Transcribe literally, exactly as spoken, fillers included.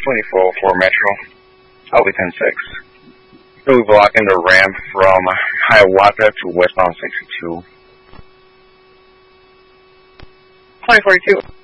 twenty-four oh four Metro. I'll be ten six. We'll be blocking the ramp from Hiawatha to westbound sixty-two. twenty forty-two.